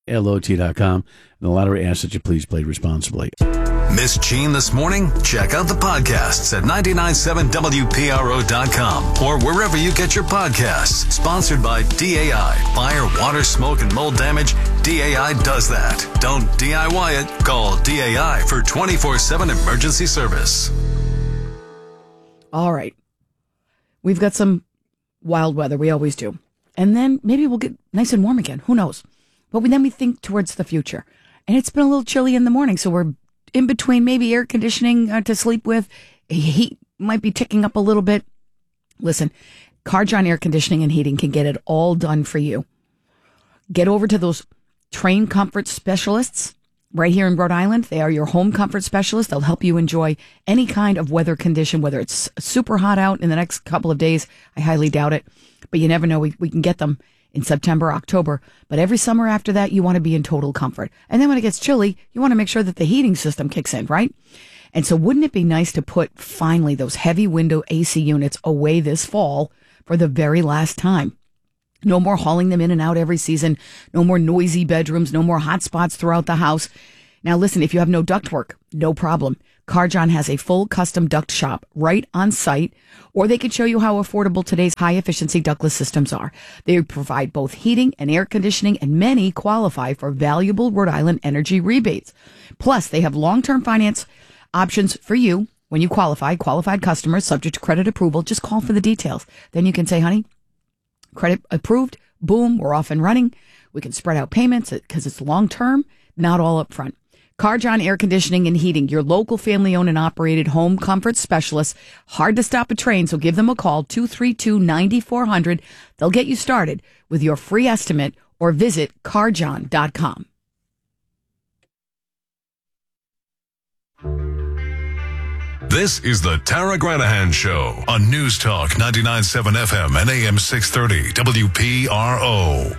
LOT.com. And the lottery asks that you please play responsibly. Miss Jean this morning? Check out the podcasts at 997WPRO.com or wherever you get your podcasts. Sponsored by DAI. Fire, water, smoke, and mold damage. DAI does that. Don't DIY it. Call DAI for 24/7 emergency service. All right. We've got some wild weather. We always do. And then maybe we'll get nice and warm again. Who knows? But then we think towards the future. And it's been a little chilly in the morning, so we're in between maybe air conditioning to sleep with. Heat might be ticking up a little bit. Listen, Carjon Air Conditioning and Heating can get it all done for you. Get over to those trained comfort specialists right here in Rhode Island. They are your home comfort specialists. They'll help you enjoy any kind of weather condition, whether it's super hot out in the next couple of days. I highly doubt it, but you never know. We can get them in September, October, but every summer after that, you want to be in total comfort. And then when it gets chilly, you want to make sure that the heating system kicks in, right? And so wouldn't it be nice to put finally those heavy window AC units away this fall for the very last time? No more hauling them in and out every season. No more noisy bedrooms. No more hot spots throughout the house. Now listen, if you have no ductwork, no problem. Carjon has a full custom duct shop right on site, or they can show you how affordable today's high-efficiency ductless systems are. They provide both heating and air conditioning, and many qualify for valuable Rhode Island energy rebates. Plus, they have long-term finance options for you when you qualify. Qualified customers, subject to credit approval. Just call for the details. Then you can say, honey, credit approved, boom, we're off and running. We can spread out payments because it's long-term, not all up front. Carjon Air Conditioning and Heating, your local family-owned and operated home comfort specialist. Hard to stop a train, so give them a call, 232-9400. They'll get you started with your free estimate or visit carjon.com. This is the Tara Granahan Show on News Talk 99.7 FM and AM 630 WPRO.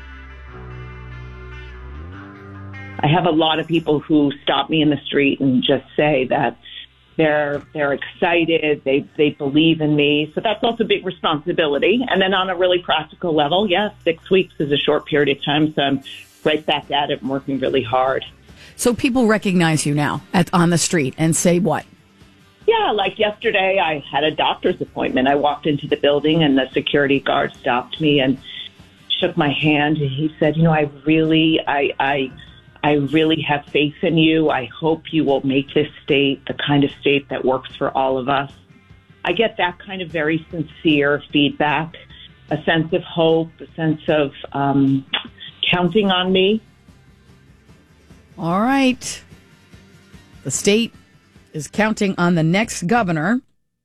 I have a lot of people who stop me in the street and just say that they're excited, they believe in me. So that's also a big responsibility. And then on a really practical level, yes, 6 weeks is a short period of time, so I'm right back at it and working really hard. So people recognize you now on the street and say what? Yeah, like yesterday I had a doctor's appointment. I walked into the building and the security guard stopped me and shook my hand. And he said, I really have faith in you. I hope you will make this state the kind of state that works for all of us. I get that kind of very sincere feedback, a sense of hope, a sense of counting on me. All right. The state is counting on the next governor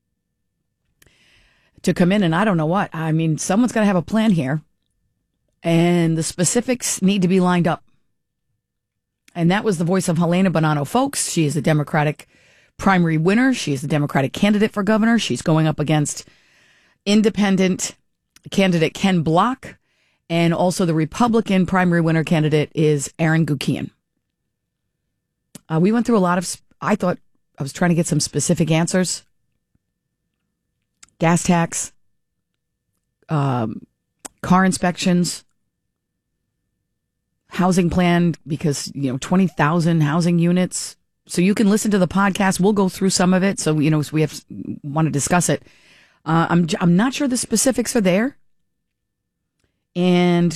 to come in, and I don't know what. I mean, someone's got to have a plan here, and the specifics need to be lined up. And that was the voice of Helena Bonanno Folks. She is the Democratic primary winner. She is the Democratic candidate for governor. She's going up against independent candidate Ken Block, and also the Republican primary winner candidate is Aaron Guckian. We went through a lot of, I thought I was trying to get some specific answers. Gas tax, car inspections, housing plan, because, 20,000 housing units. So you can listen to the podcast. We'll go through some of it. So, we want to discuss it. I'm not sure the specifics are there. And,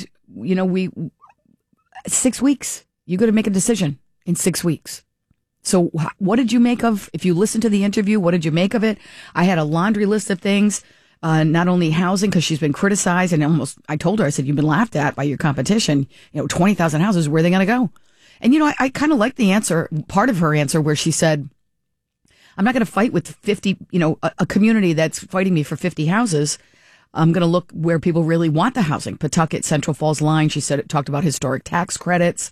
6 weeks, you got to make a decision in 6 weeks. So what did you make of, if you listened to the interview, what did you make of it? I had a laundry list of things, not only housing, because she's been criticized, and I told her, I said, you've been laughed at by your competition, 20,000 houses, where are they going to go? And, I kind of liked the answer, part of her answer, where she said, I'm not going to fight with 50, a community that's fighting me for 50 houses. I'm going to look where people really want the housing. Pawtucket, Central Falls line. She said, it talked about historic tax credits.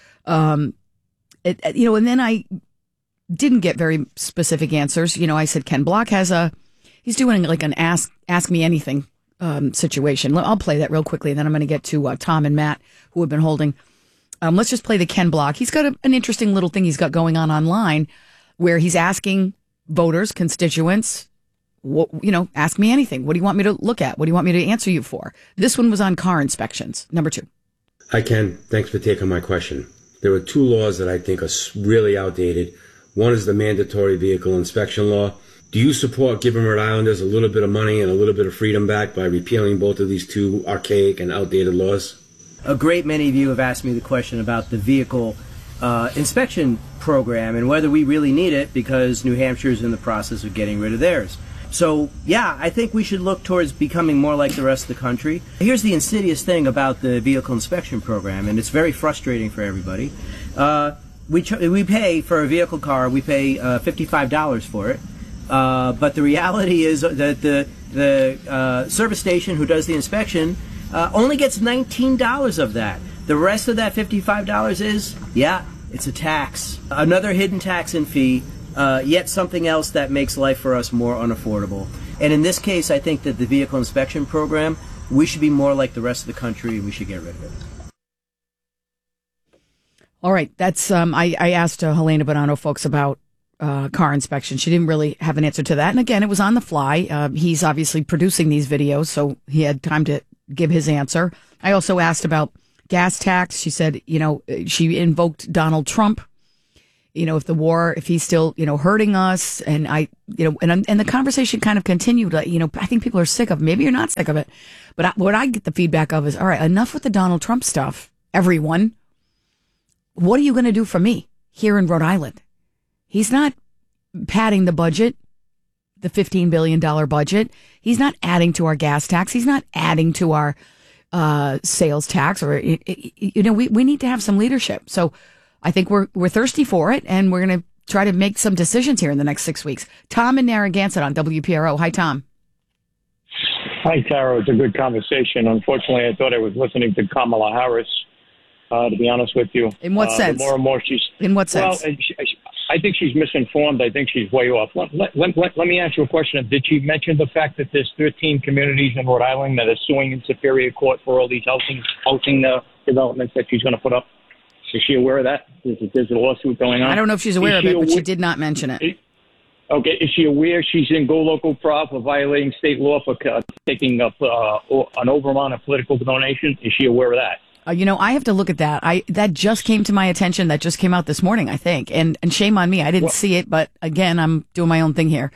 And then I didn't get very specific answers. I said, Ken Block he's doing like an ask me anything situation. I'll play that real quickly, and then I'm going to get to Tom and Matt, who have been holding. Let's just play the Ken Block. He's got an interesting little thing he's got going on online, where he's asking voters, constituents, ask me anything. What do you want me to look at? What do you want me to answer you for? This one was on car inspections. Number 2. I can. Thanks for taking my question. There are two laws that I think are really outdated. One is the mandatory vehicle inspection law. Do you support giving Rhode Islanders a little bit of money and a little bit of freedom back by repealing both of these two archaic and outdated laws? A great many of you have asked me the question about the vehicle inspection program and whether we really need it because New Hampshire is in the process of getting rid of theirs. So, yeah, I think we should look towards becoming more like the rest of the country. Here's the insidious thing about the vehicle inspection program, and it's very frustrating for everybody. We pay for a vehicle car, we pay $55 for it. But the reality is that the service station who does the inspection only gets $19 of that. The rest of that $55 is, it's a tax. Another hidden tax and fee, yet something else that makes life for us more unaffordable. And in this case, I think that the vehicle inspection program, we should be more like the rest of the country and we should get rid of it. All right, that's I asked Helena Bonanno, folks, about car inspection. She didn't really have an answer to that. And again, it was on the fly. He's obviously producing these videos, so he had time to give his answer. I also asked about gas tax. She said, she invoked Donald Trump, if he's still, hurting us. And and the conversation kind of continued. I think people are sick of it. Maybe you're not sick of it. But what I get the feedback of is, all right, enough with the Donald Trump stuff, everyone. What are you going to do for me here in Rhode Island? He's not padding the budget, the $15 billion budget. He's not adding to our gas tax. He's not adding to our sales tax. Or we need to have some leadership. So I think we're thirsty for it, and we're going to try to make some decisions here in the next 6 weeks. Tom in Narragansett on WPRO. Hi, Tom. Hi, Tara. It's a good conversation. Unfortunately, I thought I was listening to Kamala Harris. To be honest with you. In what sense? More and more she's... In what sense? Well, I think she's misinformed. I think she's way off. Let me ask you a question. Did she mention the fact that there's 13 communities in Rhode Island that are suing in Superior Court for all these housing developments that she's going to put up? Is she aware of that? There's a lawsuit going on? I don't know if she's aware of it, but she did not mention it. Okay. Is she aware she's in Go Local Pro for violating state law for taking up an over amount of political donation? Is she aware of that? I have to look at that. That just came to my attention. That just came out this morning, I think. And shame on me. I didn't see it, but again, I'm doing my own thing here.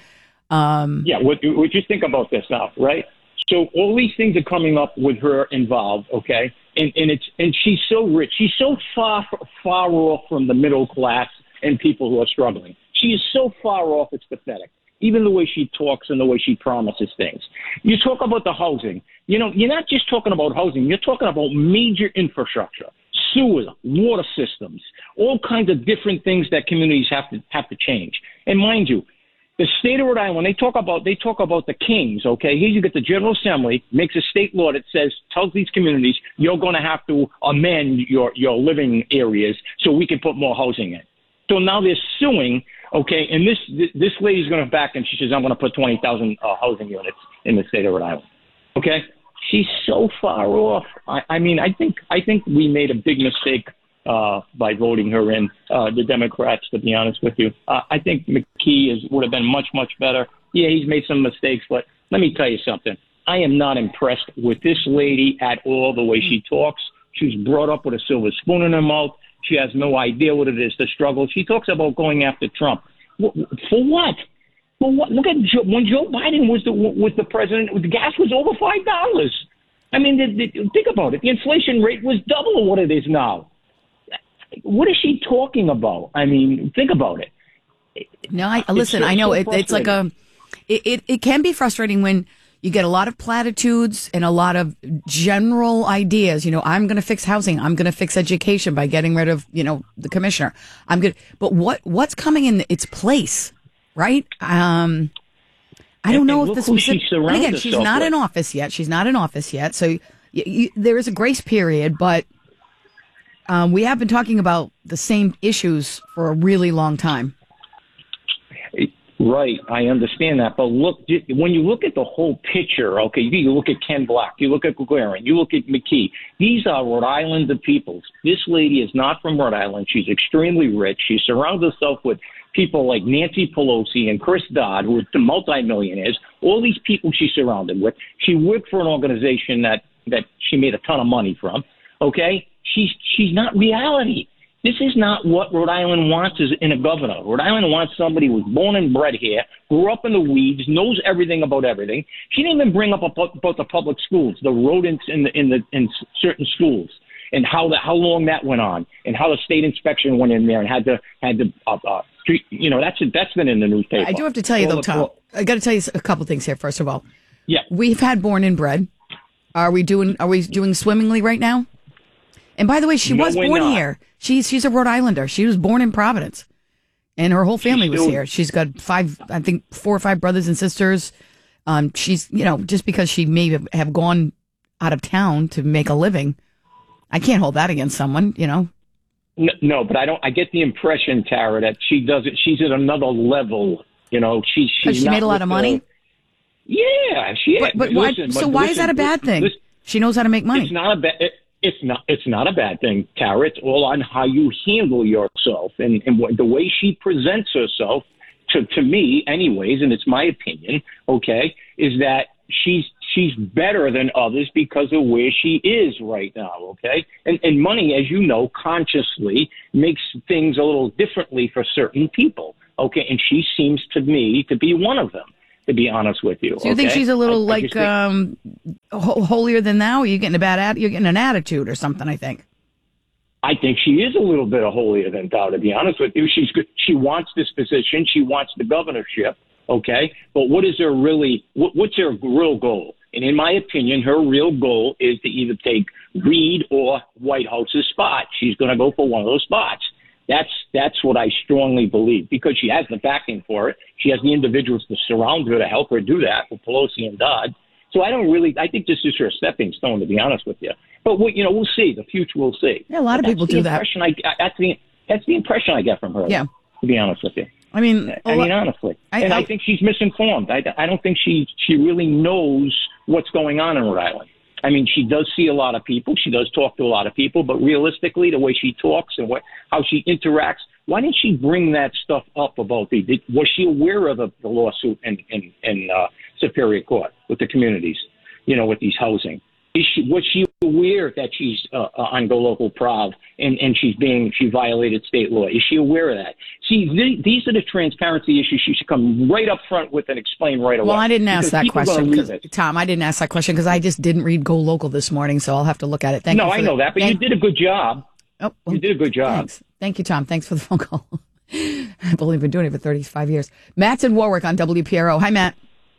What you think about this now, right? So all these things are coming up with her involved, okay? And she's so rich. She's so far off from the middle class and people who are struggling. She is so far off, it's pathetic. Even the way she talks and the way she promises things. You talk about the housing. You're not just talking about housing. You're talking about major infrastructure, sewer, water systems, all kinds of different things that communities have to change. And mind you, the state of Rhode Island, they talk about the kings, okay? Here you get the General Assembly, makes a state law that tells these communities, you're going to have to amend your living areas so we can put more housing in. So now they're suing. Okay, and this lady's going to back, and she says, I'm going to put 20,000 housing units in the state of Rhode Island. Okay, she's so far off. I think we made a big mistake by voting her in, the Democrats, to be honest with you. I think McKee would have been much, much better. Yeah, he's made some mistakes, but let me tell you something. I am not impressed with this lady at all, the way she talks. She's brought up with a silver spoon in her mouth. She has no idea what it is to struggle. She talks about going after Trump. For what? For what? Look at when Joe Biden was the president, the gas was over $5. I mean, think about it. The inflation rate was double what it is now. What is she talking about? I mean, think about it. No, listen, I know it's like it can be frustrating when you get a lot of platitudes and a lot of general ideas. I'm going to fix housing. I'm going to fix education by getting rid of, the commissioner. I'm good. But what's coming in its place, right? I don't know if the specific. And again, she's not in office yet. She's not in office yet. So there is a grace period, but we have been talking about the same issues for a really long time. Right, I understand that, but look, when you look at the whole picture, okay, you look at Ken Block, you look at Guerin, you look at McKee. These are Rhode Island peoples. This lady is not from Rhode Island. She's extremely rich. She surrounds herself with people like Nancy Pelosi and Chris Dodd, who are the multimillionaires. All these people she's surrounded with. She worked for an organization that she made a ton of money from. Okay, she's not reality. This is not what Rhode Island wants in a governor. Rhode Island wants somebody who was born and bred here, grew up in the weeds, knows everything about everything. She didn't even bring up about the public schools, the rodents in certain schools, and how long that went on, and how the state inspection went in there and had to you know, that's been in the newspaper. I do have to tell you though, Tom. I got to tell you a couple things here. First of all, yeah, we've had born and bred. Are we doing swimmingly right now? And by the way, she was born here. She's a Rhode Islander. She was born in Providence, and her whole family was here. She's got 4 or 5 brothers and sisters. She's, you know, just because she may have gone out of town to make a living, I can't hold that against someone, you know. No, but I get the impression, Tara, that she doesn't. She's at another level. You know, she made a lot of money. Yeah, she. But why is that a bad thing? She knows how to make money. It's not a bad. It's not a bad thing, Tara. It's all on how you handle yourself and the way she presents herself. To me, anyways, and it's my opinion. Okay, is that she's better than others because of where she is right now. Okay, and money, as you know, consciously makes things a little differently for certain people. Okay, and she seems to me to be one of them, to be honest with you. So you think she's a little holier than thou? Or you're getting you're getting an attitude or something, I think. I think she is a little bit of holier than thou, to be honest with you. She's good. She wants this position. She wants the governorship. Okay. But what's her real goal? And in my opinion, her real goal is to either take Reed or White House's spot. She's going to go for one of those spots. That's what I strongly believe, because she has the backing for it. She has the individuals to surround her to help her do that, with Pelosi and Dodd. So I think this is her stepping stone, to be honest with you. But we'll see. The future will see. Yeah, a lot of people do that. That's the impression I get from her. Yeah. To be honest with you. I mean, honestly. I think she's misinformed. I don't think she really knows what's going on in Rhode Island. I mean, she does see a lot of people. She does talk to a lot of people. But realistically, the way she talks and how she interacts, why didn't she bring that stuff up about was she aware of the lawsuit in Superior Court with the communities, you know, with these housing? Was she aware that she's on Go Local Prov and she violated state law? Is she aware of that? See, these are the transparency issues she should come right up front with and explain right away. Well, I didn't ask that question, Tom. I didn't ask that question because I just didn't read Go Local this morning, so I'll have to look at it. I know that, but you did a good job. Oh, well, you did a good job. Thanks. Thank you, Tom. Thanks for the phone call. I've only been doing it for 35 years. Matt's in Warwick on WPRO. Hi, Matt.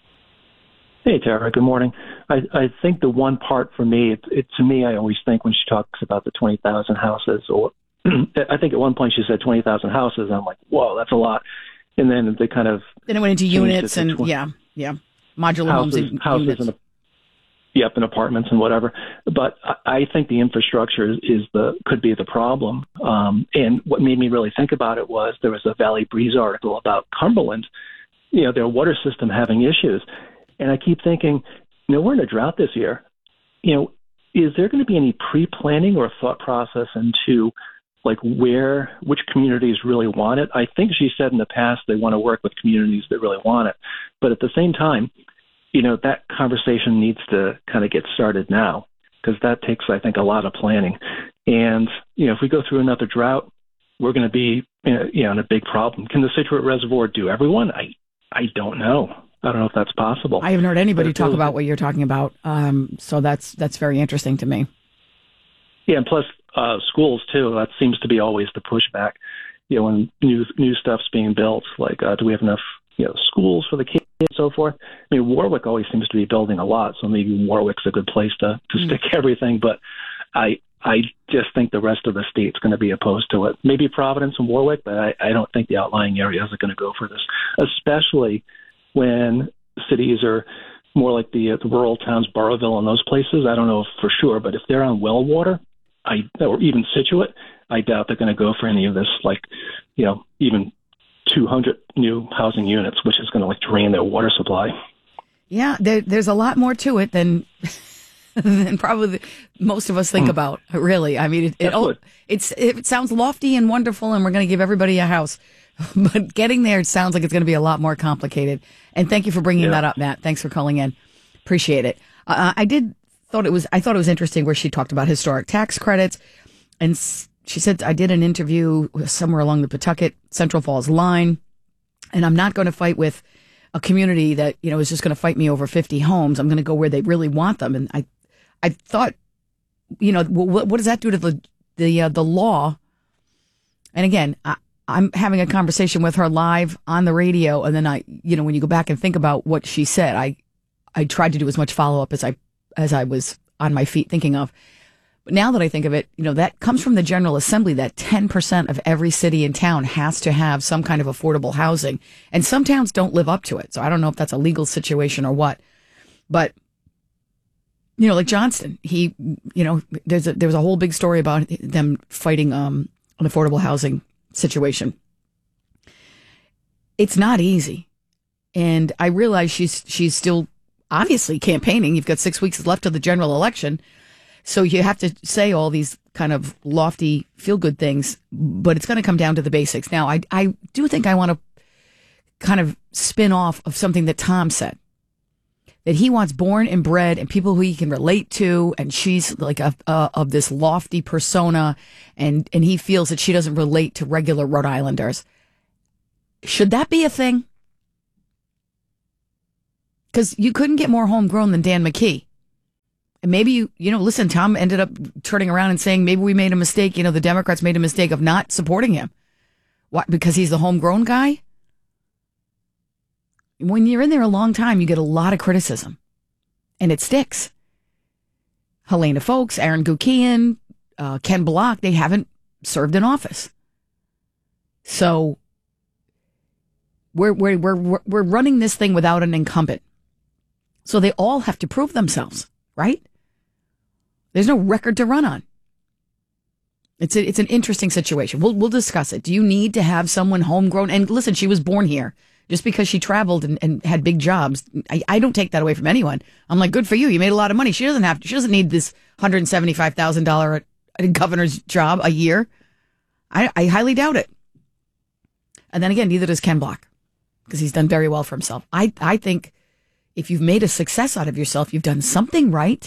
Hey, Tara. Good morning. I think the one part for me, to me, I always think when she talks about the 20,000 houses, or I think at one point she said 20,000 houses. I'm like, whoa, that's a lot. And then they kind of then it went into units and yeah, modular houses and apartments and whatever. But I think the infrastructure could be the problem. And what made me really think about it was there was a Valley Breeze article about Cumberland, you know, their water system having issues. And I keep thinking, you know, we're in a drought this year. You know, is there going to be any pre-planning or thought process into like which communities really want it? I think she said in the past they want to work with communities that really want it. But at the same time, you know, that conversation needs to kind of get started now, because that takes, I think, a lot of planning. And, you know, if we go through another drought, we're going to be, you know, in a big problem. Can the Scituate Reservoir do everyone? I don't know. I don't know if that's possible. I haven't heard anybody talk about what you're talking about. So that's very interesting to me. Yeah, and plus schools too. That seems to be always the pushback. You know, when new stuff's being built, like do we have enough, you know, schools for the kids and so forth? I mean, Warwick always seems to be building a lot, so maybe Warwick's a good place to stick everything. But I just think the rest of the state's going to be opposed to it. Maybe Providence and Warwick, but I don't think the outlying areas are going to go for this, especially when cities are more like the rural towns, Burrowville and those places. I don't know for sure, but if they're on well water, or even Scituate, I doubt they're going to go for any of this, like, you know, even 200 new housing units, which is going to like drain their water supply. Yeah, there's a lot more to it than probably most of us think about. Really, I mean, it sounds lofty and wonderful, and we're going to give everybody a house. But getting there, it sounds like it's going to be a lot more complicated. And thank you for bringing that up, Matt. Thanks for calling in. Appreciate it. I did thought it was interesting where she talked about historic tax credits. And she said, I did an interview somewhere along the Pawtucket Central Falls line, and I'm not going to fight with a community that, is just going to fight me over 50 homes. I'm going to go where they really want them. And I thought, what does that do to the law? And again, I'm having a conversation with her live on the radio. And then when you go back and think about what she said, I tried to do as much follow up as I was on my feet thinking of. But now that I think of it, that comes from the General Assembly, that 10% of every city and town has to have some kind of affordable housing. And some towns don't live up to it. So I don't know if that's a legal situation or what. But, like Johnston, there was a whole big story about them fighting an affordable housing situation. It's not easy. And I realize she's still obviously campaigning. You've got 6 weeks left of the general election. So you have to say all these kind of lofty feel-good things, but it's going to come down to the basics. Now, I do think I want to kind of spin off of something that Tom said, that he wants born and bred and people who he can relate to, and she's like of this lofty persona, and he feels that she doesn't relate to regular Rhode Islanders. Should that be a thing? Because you couldn't get more homegrown than Dan McKee. And maybe, listen, Tom ended up turning around and saying, maybe we made a mistake. The Democrats made a mistake of not supporting him. Why? Because he's the homegrown guy? When you're in there a long time, you get a lot of criticism. And it sticks. Helena Foulkes, Aaron Gukian, Ken Block, they haven't served in office. So we're running this thing without an incumbent. So they all have to prove themselves, right? There's no record to run on. It's an interesting situation. We'll discuss it. Do you need to have someone homegrown? And listen, she was born here. Just because she traveled and had big jobs, I don't take that away from anyone. I'm like, good for you. You made a lot of money. She doesn't need this $175,000 governor's job a year. I highly doubt it. And then again, neither does Ken Block, because he's done very well for himself. I think if you've made a success out of yourself, you've done something right.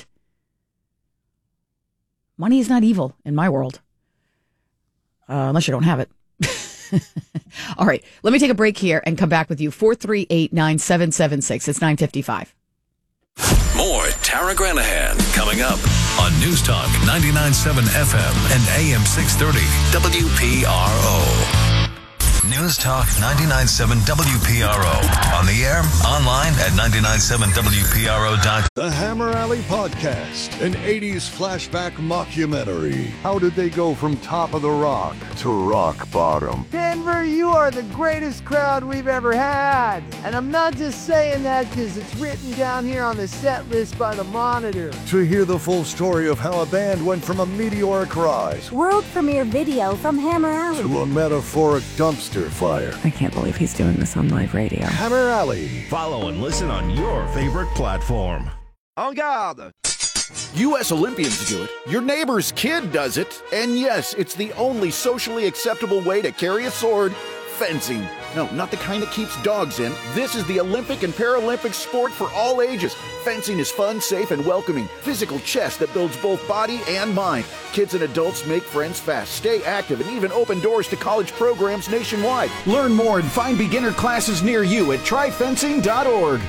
Money is not evil in my world, unless you don't have it. All right, let me take a break here and come back with you. 438-9776. It's 9:55. More Tara Granahan coming up on News Talk 99.7 FM and AM 630 WPRO. News Talk 99.7 WPRO. On the air, online at 997WPRO.com. The Hammer Alley Podcast, an 80s flashback mockumentary. How did they go from top of the rock to rock bottom? Denver, you are the greatest crowd we've ever had. And I'm not just saying that because it's written down here on the set list by the Monitor. To hear the full story of how a band went from a meteoric rise, world premiere video from Hammer Alley, to a metaphoric dumpster fire. I can't believe he's doing this on live radio. Hammer Alley. Follow and listen on your favorite platform. En garde! U.S. Olympians do it. Your neighbor's kid does it. And yes, it's the only socially acceptable way to carry a sword. Fencing. No, not the kind that keeps dogs in. This is the Olympic and Paralympic sport for all ages. Fencing is fun, safe, and welcoming. Physical chess that builds both body and mind. Kids and adults make friends fast, stay active, and even open doors to college programs nationwide. Learn more and find beginner classes near you at tryfencing.org.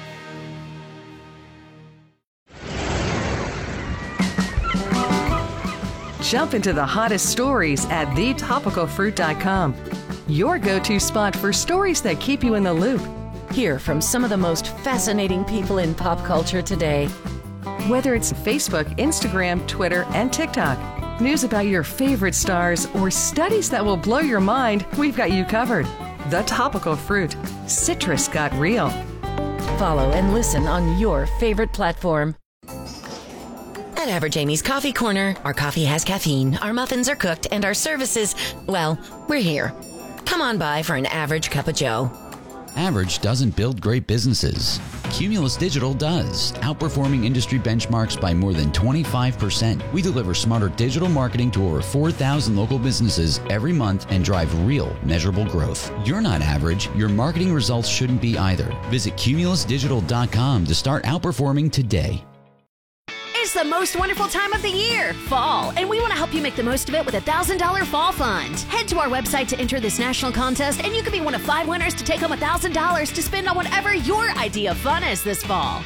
Jump into the hottest stories at thetopicalfruit.com. Your go-to spot for stories that keep you in the loop. Hear from some of the most fascinating people in pop culture today. Whether it's Facebook, Instagram, Twitter, and TikTok, news about your favorite stars, or studies that will blow your mind, we've got you covered. The Topical Fruit. Citrus got real. Follow and listen on your favorite platform. At Average Amy's Coffee Corner, our coffee has caffeine, our muffins are cooked, and our services, well, we're here. Come on by for an average cup of joe. Average doesn't build great businesses. Cumulus Digital does, outperforming industry benchmarks by more than 25%. We deliver smarter digital marketing to over 4,000 local businesses every month and drive real, measurable growth. You're not average. Your marketing results shouldn't be either. Visit cumulusdigital.com to start outperforming today. Is is the most wonderful time of the year, fall, and we want to help you make the most of it with a $1,000 fall fund. Head to our website to enter this national contest, and you could be one of 5 winners to take home $1,000 to spend on whatever your idea of fun is this fall.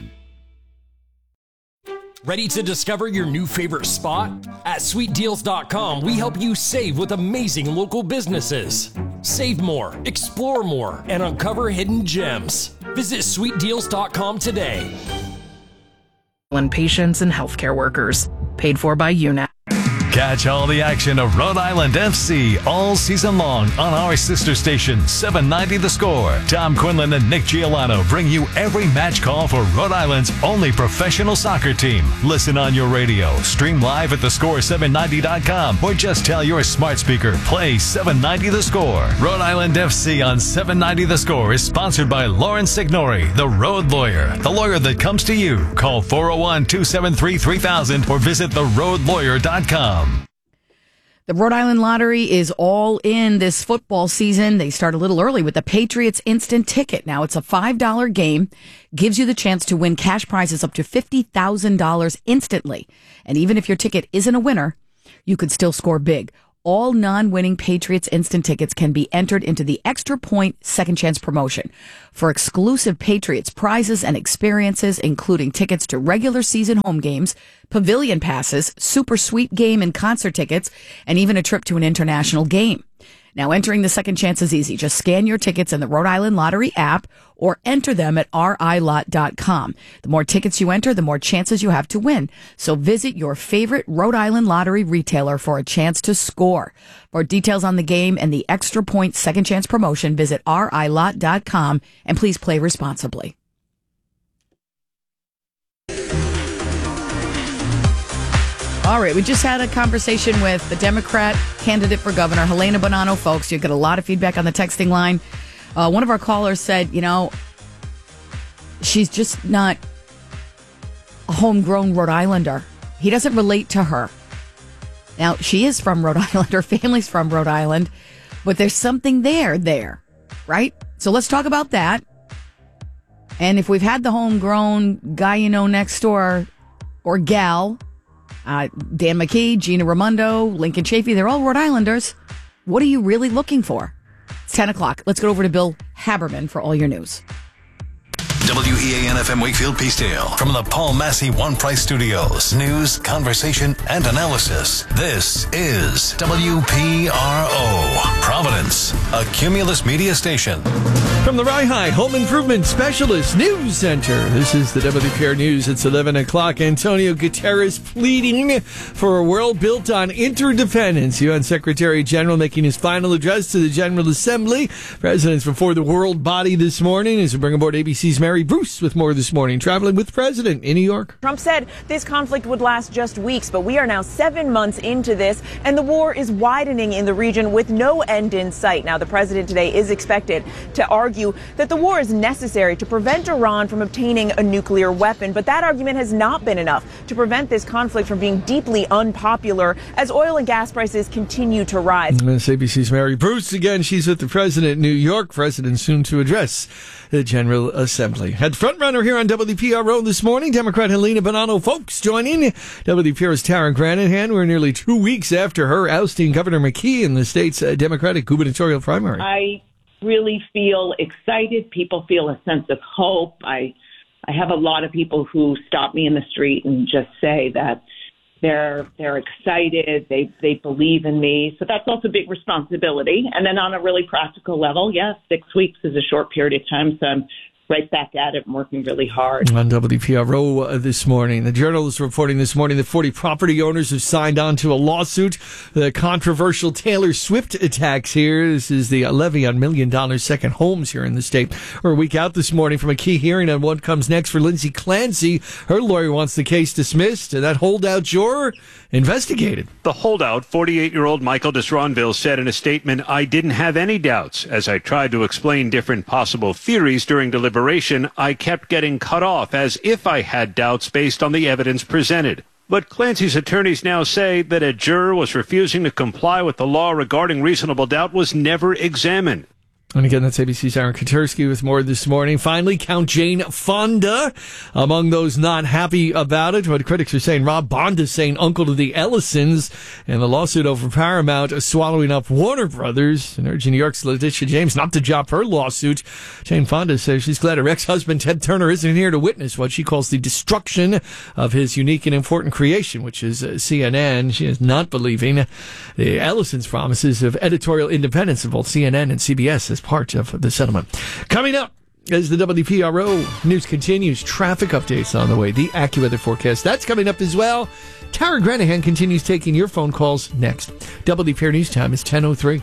Ready to discover your new favorite spot? At sweetdeals.com, we help you save with amazing local businesses. Save more, explore more, and uncover hidden gems. Visit sweetdeals.com today. Patients and healthcare workers. Paid for by UNAP. Catch all the action of Rhode Island FC all season long on our sister station, 790 The Score. Tom Quinlan and Nick Giolano bring you every match call for Rhode Island's only professional soccer team. Listen on your radio, stream live at thescore790.com, or just tell your smart speaker, play 790 The Score. Rhode Island FC on 790 The Score is sponsored by Lawrence Signori, the Road Lawyer, the lawyer that comes to you. Call 401-273-3000 or visit theroadlawyer.com. The Rhode Island Lottery is all in this football season. They start a little early with the Patriots Instant Ticket. Now, it's a $5 game, gives you the chance to win cash prizes up to $50,000 instantly. And even if your ticket isn't a winner, you could still score big. All non-winning Patriots Instant Tickets can be entered into the Extra Point Second Chance promotion for exclusive Patriots prizes and experiences, including tickets to regular season home games, pavilion passes, super sweet game and concert tickets, and even a trip to an international game. Now, entering the Second Chance is easy. Just scan your tickets in the Rhode Island Lottery app or enter them at rilot.com. The more tickets you enter, the more chances you have to win. So visit your favorite Rhode Island Lottery retailer for a chance to score. For details on the game and the Extra Point Second Chance promotion, visit rilot.com, and please play responsibly. All right, we just had a conversation with the Democrat candidate for governor, Helena Buonanno, folks. You get a lot of feedback on the texting line. One of our callers said, she's just not a homegrown Rhode Islander. He doesn't relate to her. Now, she is from Rhode Island. Her family's from Rhode Island. But there's something there, right? So let's talk about that. And if we've had the homegrown guy next door or gal, Dan McKee, Gina Raimondo, Lincoln Chafee, they're all Rhode Islanders. What are you really looking for? It's 10 o'clock. Let's go over to Bill Haberman for all your news. WEAN-FM Wakefield Peacedale from the Paul Massey One Price Studios. News, conversation, and analysis. This is WPRO, Providence, a Cumulus media station. From the Rye Home Improvement Specialist News Center, this is the WPR News. It's 11 o'clock. Antonio Guterres pleading for a world built on interdependence. UN Secretary General making his final address to the General Assembly. Presidents before the world body this morning as we bring aboard ABC's Mary Bruce with more this morning, traveling with the president in New York. Trump said this conflict would last just weeks, but we are now 7 months into this, and the war is widening in the region with no end in sight. Now, the president today is expected to argue that the war is necessary to prevent Iran from obtaining a nuclear weapon, but that argument has not been enough to prevent this conflict from being deeply unpopular as oil and gas prices continue to rise. That's ABC's Mary Bruce again. She's with the president in New York. President soon to address the General Assembly. Had frontrunner here on WPRO this morning, Democrat Helena Buonanno, folks, joining WPRO's Tara Granahan. We're nearly 2 weeks after her ousting Governor McKee in the state's Democratic gubernatorial primary. I really feel excited. People feel a sense of hope. I have a lot of people who stop me in the street and just say that they're excited. They believe in me. So that's also a big responsibility. And then on a really practical level, yes, 6 weeks is a short period of time. So I'm right back at it and working really hard. On WPRO this morning, the Journal is reporting this morning that 40 property owners have signed on to a lawsuit. The controversial Taylor Swift attacks here. This is the levy on $1 million second homes here in the state. We're a week out this morning from a key hearing on what comes next for Lindsay Clancy. Her lawyer wants the case dismissed and that holdout juror investigated. The holdout, 48-year-old Michael Disronville, said in a statement, "I didn't have any doubts. As I tried to explain different possible theories during deliberation, I kept getting cut off as if I had doubts based on the evidence presented." But Clancy's attorneys now say that a juror was refusing to comply with the law regarding reasonable doubt was never examined. And again, that's ABC's Aaron Katersky with more this morning. Finally, Count Jane Fonda among those not happy about it. What critics are saying, Rob Bonda saying uncle to the Ellisons, and the lawsuit over Paramount swallowing up Warner Brothers, and urging New York's Letitia James not to drop her lawsuit. Jane Fonda says she's glad her ex-husband Ted Turner isn't here to witness what she calls the destruction of his unique and important creation, which is CNN. She is not believing the Ellisons' promises of editorial independence of both CNN and CBS as part of the settlement. Coming up, as the WPRO news continues, traffic updates on the way, the AccuWeather forecast, that's coming up as well. Tara Granahan continues taking your phone calls next. WPR News Time is 10:03.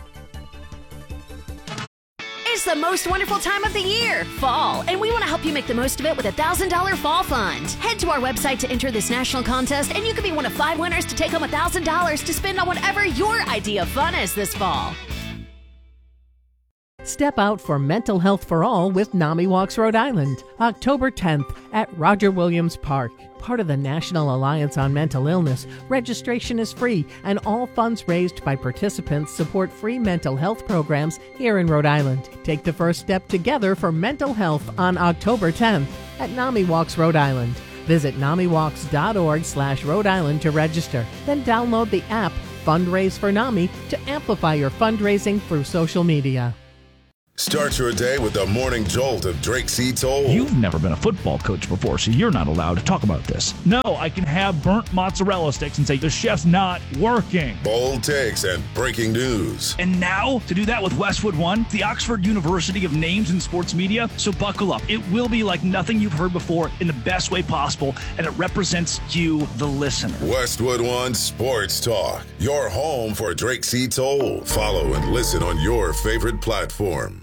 It's the most wonderful time of the year, fall, and we want to help you make the most of it with a $1,000 fall fund. Head to our website to enter this national contest, and you could be one of 5 winners to take home $1,000 to spend on whatever your idea of fun is this fall. Step out for mental health for all with NAMI Walks Rhode Island, October 10th at Roger Williams Park. Part of the National Alliance on Mental Illness, registration is free, and all funds raised by participants support free mental health programs here in Rhode Island. Take the first step together for mental health on October 10th at NAMI Walks Rhode Island. Visit NAMIWalks.org/Rhode Island to register. Then download the app Fundraise for NAMI to amplify your fundraising through social media. Start your day with the morning jolt of Drake C. Toll. You've never been a football coach before, so you're not allowed to talk about this. No, I can have burnt mozzarella sticks and say the chef's not working. Bold takes and breaking news. And now, to do that with Westwood One, the Oxford University of Names in Sports Media. So buckle up. It will be like nothing you've heard before in the best way possible, and it represents you, the listener. Westwood One Sports Talk, your home for Drake C. Toll. Follow and listen on your favorite platform.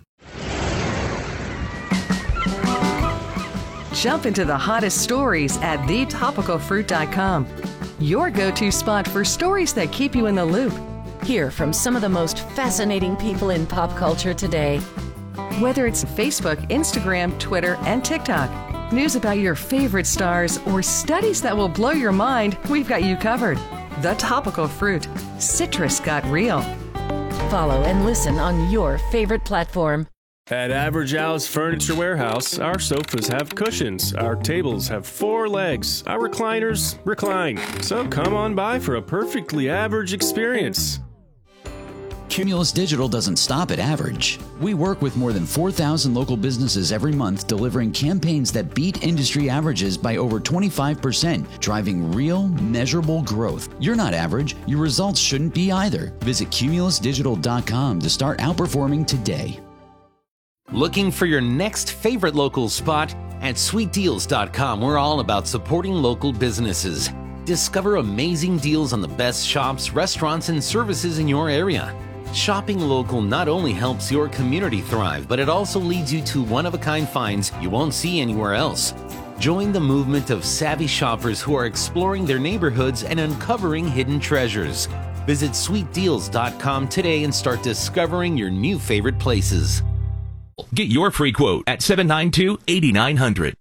Jump into the hottest stories at thetopicalfruit.com. Your go-to spot for stories that keep you in the loop. Hear from some of the most fascinating people in pop culture today. Whether it's Facebook, Instagram, Twitter, and TikTok, news about your favorite stars, or studies that will blow your mind, we've got you covered. The Topical Fruit. Citrus got real. Follow and listen on your favorite platform. At Average Al's Furniture Warehouse, our sofas have cushions, our tables have 4 legs, our recliners recline. So come on by for a perfectly average experience. Cumulus Digital doesn't stop at average. We work with more than 4,000 local businesses every month, delivering campaigns that beat industry averages by over 25%, driving real, measurable growth. You're not average. Your results shouldn't be either. Visit cumulusdigital.com to start outperforming today. Looking for your next favorite local spot? At sweetdeals.com, we're all about supporting local businesses. Discover amazing deals on the best shops, restaurants, and services in your area. Shopping local not only helps your community thrive, but it also leads you to one-of-a-kind finds you won't see anywhere else. Join the movement of savvy shoppers who are exploring their neighborhoods and uncovering hidden treasures. Visit sweetdeals.com today and start discovering your new favorite places. Get your free quote at 792-8900.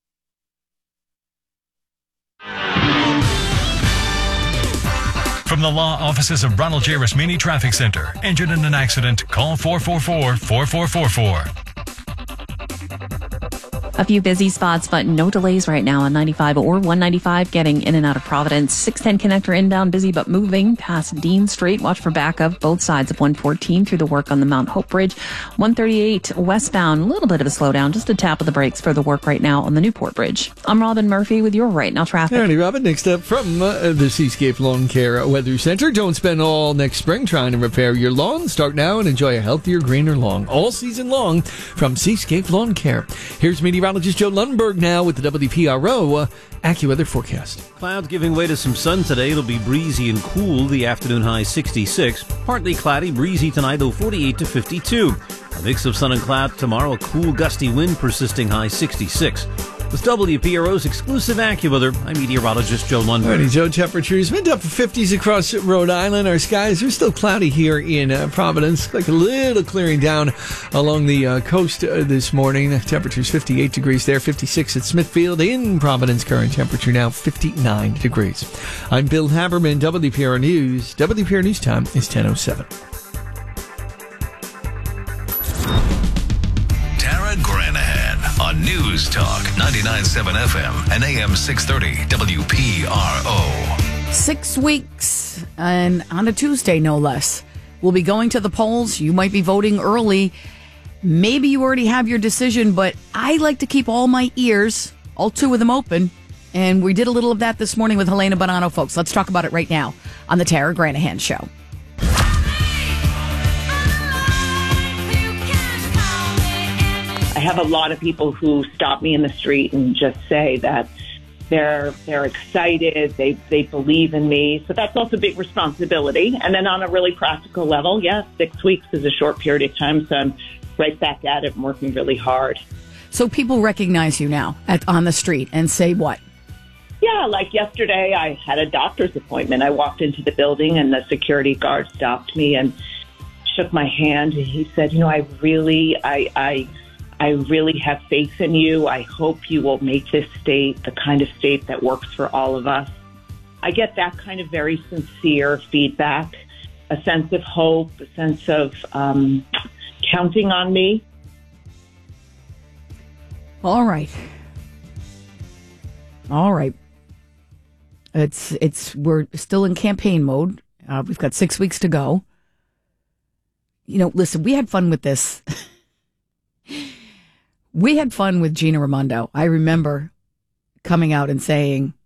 From the law offices of Ronald J. Rasmini Traffic Center. Injured in an accident? Call 444-4444. A few busy spots, but no delays right now on 95 or 195 getting in and out of Providence. 610 connector inbound busy but moving past Dean Street. Watch for backup both sides of 114 through the work on the Mount Hope Bridge. 138 westbound, a little bit of a slowdown, just a tap of the brakes for the work right now on the Newport Bridge. I'm Robin Murphy with your Right Now traffic. Howdy, Robin. Next up from the Seascape Lawn Care Weather Center. Don't spend all next spring trying to repair your lawn. Start now and enjoy a healthier, greener lawn all season long from Seascape Lawn Care. Here's meteorologist Joe Lundberg now with the WPRO AccuWeather forecast. Clouds giving way to some sun today. It'll be breezy and cool. The afternoon high 66. Partly cloudy, breezy tonight, though 48 to 52. A mix of sun and cloud tomorrow. A cool, gusty wind persisting, high 66. With WPRO's exclusive AccuWeather, I'm meteorologist Joe Lundberg. Alrighty, Joe, temperatures mid to upper 50s across Rhode Island. Our skies are still cloudy here in Providence. Like a little clearing down along the coast this morning. Temperatures 58 degrees there, 56 at Smithfield. In Providence, current temperature now 59 degrees. I'm Bill Haberman, WPRO News. WPRO News time is 10:07. News Talk 99.7 FM and AM 630 WPRO. 6 weeks, and on a Tuesday, no less. We'll be going to the polls. You might be voting early. Maybe you already have your decision, but I like to keep all my ears, all two of them, open. And we did a little of that this morning with Helena Bonanno, folks. Let's talk about it right now on the Tara Granahan Show. I have a lot of people who stop me in the street and just say that they're excited, they believe in me. So that's also a big responsibility. And then on a really practical level, 6 weeks is a short period of time, so I'm right back at it and working really hard. So people recognize you now on the street and say what? Yeah, like yesterday, I had a doctor's appointment. I walked into the building and the security guard stopped me and shook my hand. And he said, I really have faith in you. I hope you will make this state the kind of state that works for all of us. I get that kind of very sincere feedback, a sense of hope, a sense of counting on me. All right. We're still in campaign mode. We've got 6 weeks to go. Listen, we had fun with this. We had fun with Gina Raimondo. I remember coming out and saying,